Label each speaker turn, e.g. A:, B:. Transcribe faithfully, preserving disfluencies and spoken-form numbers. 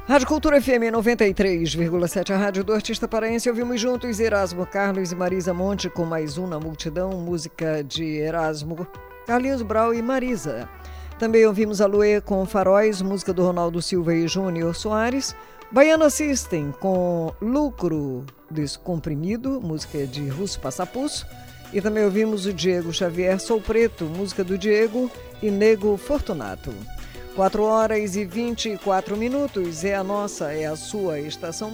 A: Rádio Cultura F M noventa e três vírgula sete, a rádio do artista paraense. Ouvimos juntos Erasmo Carlos e Marisa Monte com Mais Um na Multidão, música de Erasmo, Carlinhos Brau e Marisa. Também ouvimos a Luê com Faróis, música do Ronaldo Silva e Júnior Soares. Baiana System com Lucro Descomprimido, música de Russo Passapuço. E também ouvimos o Diego Xavier, Sou Preto, música do Diego e Nego Fortunato. quatro horas e vinte e quatro minutos, é a nossa, é a sua estação